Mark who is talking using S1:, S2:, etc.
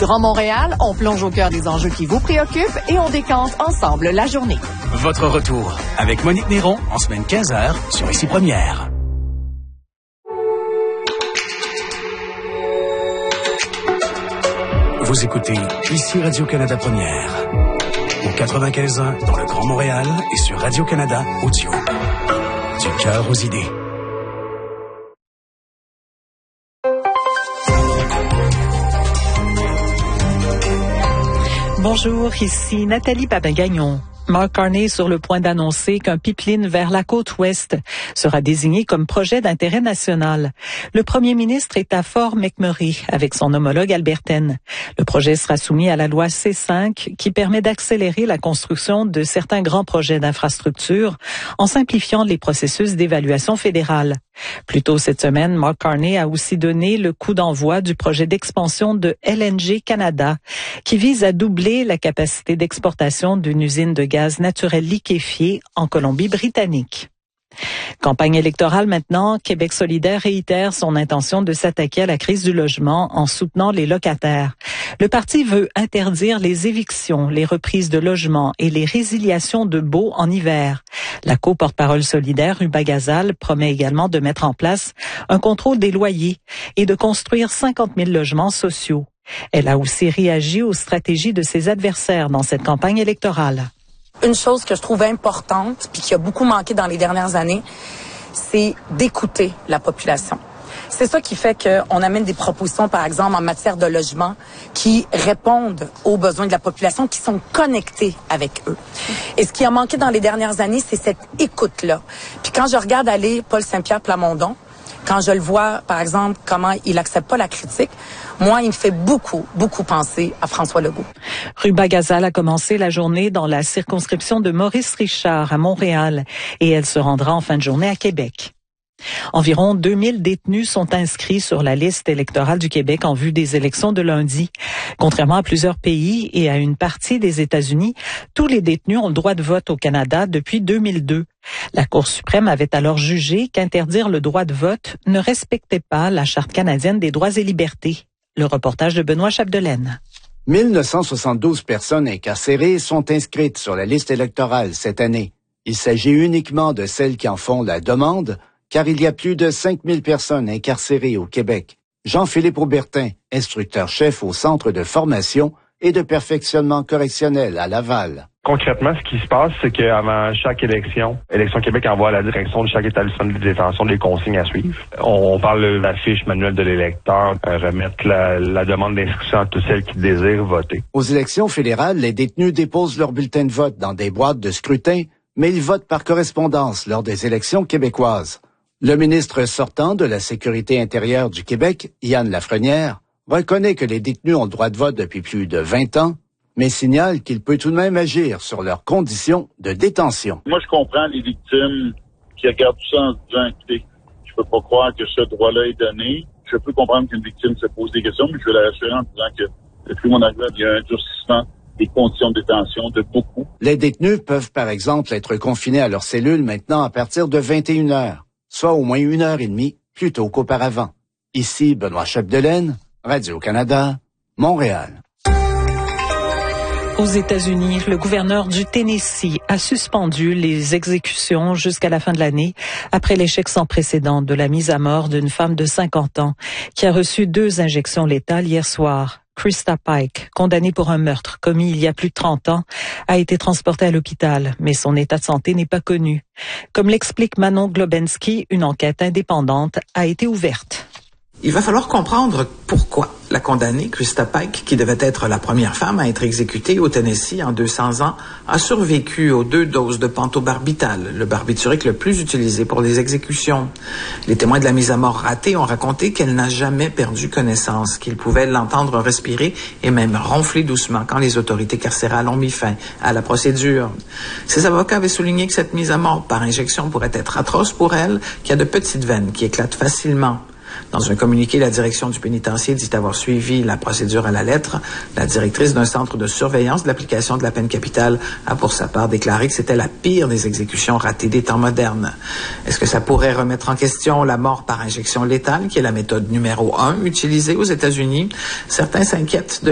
S1: Grand Montréal, on plonge au cœur des enjeux qui vous préoccupent et on décante ensemble la journée.
S2: Votre retour avec Monique Néron en semaine 15h sur Ici Première. Vous écoutez Ici Radio-Canada Première. Au 95.1 dans le Grand Montréal et sur Radio-Canada Audio. Du cœur aux idées.
S3: Bonjour, ici Nathalie Papin-Gagnon. Mark Carney est sur le point d'annoncer qu'un pipeline vers la côte ouest sera désigné comme projet d'intérêt national. Le premier ministre est à Fort McMurray avec son homologue albertaine. Le projet sera soumis à la loi C5 qui permet d'accélérer la construction de certains grands projets d'infrastructure en simplifiant les processus d'évaluation fédérale. Plus tôt cette semaine, Mark Carney a aussi donné le coup d'envoi du projet d'expansion de LNG Canada qui vise à doubler la capacité d'exportation d'une usine de gaz naturel liquéfié en Colombie-Britannique. Campagne électorale maintenant, Québec solidaire réitère son intention de s'attaquer à la crise du logement en soutenant les locataires. Le parti veut interdire les évictions, les reprises de logements et les résiliations de baux en hiver. La co-porte-parole solidaire, Ruba Gazal, promet également de mettre en place un contrôle des loyers et de construire 50 000 logements sociaux. Elle a aussi réagi aux stratégies de ses adversaires dans cette campagne électorale.
S4: Une chose que je trouve importante, puis qui a beaucoup manqué dans les dernières années, c'est d'écouter la population. C'est ça qui fait qu'on amène des propositions, par exemple, en matière de logement, qui répondent aux besoins de la population, qui sont connectés avec eux. Et ce qui a manqué dans les dernières années, c'est cette écoute-là. Puis quand je regarde aller Paul Saint-Pierre Plamondon, quand je le vois, par exemple, comment il accepte pas la critique, moi, il me fait beaucoup penser à François Legault.
S3: Ruba Gazal a commencé la journée dans la circonscription de Maurice Richard à Montréal et elle se rendra en fin de journée à Québec. Environ 2000 détenus sont inscrits sur la liste électorale du Québec en vue des élections de lundi. Contrairement à plusieurs pays et à une partie des États-Unis, tous les détenus ont le droit de vote au Canada depuis 2002. La Cour suprême avait alors jugé qu'interdire le droit de vote ne respectait pas la Charte canadienne des droits et libertés. Le reportage de Benoît Chapdelaine.
S5: 1972 personnes incarcérées sont inscrites sur la liste électorale cette année. Il s'agit uniquement de celles qui en font la demande, car il y a plus de 5000 personnes incarcérées au Québec. Jean-Philippe Aubertin, instructeur-chef au Centre de formation et de perfectionnement correctionnel à Laval.
S6: Concrètement, ce qui se passe, c'est qu'avant chaque élection, Élection Québec envoie à la direction de chaque établissement de détention des consignes à suivre. On parle de la fiche manuelle de l'électeur, remettre la demande d'inscription à tous celles qui désirent voter.
S5: Aux élections fédérales, les détenus déposent leur bulletin de vote dans des boîtes de scrutin, mais ils votent par correspondance lors des élections québécoises. Le ministre sortant de la Sécurité intérieure du Québec, Yann Lafrenière, reconnaît que les détenus ont le droit de vote depuis plus de 20 ans, mais signale qu'il peut tout de même agir sur leurs conditions de détention.
S7: Moi, je comprends les victimes qui regardent tout ça en se disant, écoutez, je peux pas croire que ce droit-là est donné. Je peux comprendre qu'une victime se pose des questions, mais je vais la rassurer en disant que depuis mon arrivée, il y a un durcissement des conditions de détention de beaucoup.
S5: Les détenus peuvent, par exemple, être confinés à leur cellule maintenant à partir de 21 heures, soit au moins 1h30 plus tôt qu'auparavant. Ici, Benoît Chapdelaine, Radio-Canada, Montréal.
S3: Aux États-Unis, le gouverneur du Tennessee a suspendu les exécutions jusqu'à la fin de l'année après l'échec sans précédent de la mise à mort d'une femme de 50 ans qui a reçu 2 injections létales hier soir. Krista Pike, condamnée pour un meurtre commis il y a plus de 30 ans, a été transportée à l'hôpital, mais son état de santé n'est pas connu. Comme l'explique Manon Globensky, une enquête indépendante a été ouverte.
S8: Il va falloir comprendre pourquoi la condamnée, Krista Pike, qui devait être la première femme à être exécutée au Tennessee en 200 ans, a survécu aux 2 doses de pentobarbital, le barbiturique le plus utilisé pour les exécutions. Les témoins de la mise à mort ratée ont raconté qu'elle n'a jamais perdu connaissance, qu'ils pouvaient l'entendre respirer et même ronfler doucement quand les autorités carcérales ont mis fin à la procédure. Ses avocats avaient souligné que cette mise à mort par injection pourrait être atroce pour elle, qui a de petites veines qui éclatent facilement. Dans un communiqué, la direction du pénitencier dit avoir suivi la procédure à la lettre. La directrice d'un centre de surveillance de l'application de la peine capitale a pour sa part déclaré que c'était la pire des exécutions ratées des temps modernes. Est-ce que ça pourrait remettre en question la mort par injection létale, qui est la méthode numéro 1 utilisée aux États-Unis? Certains s'inquiètent de